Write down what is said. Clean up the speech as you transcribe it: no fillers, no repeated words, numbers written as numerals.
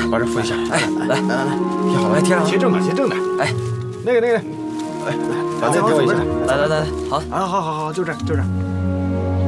把这扶一下。 哎，来， 贴好了， 来贴上， 贴正的，贴正的。 哎， 那个，哎，把那给我一下。 来，好， 好，就这，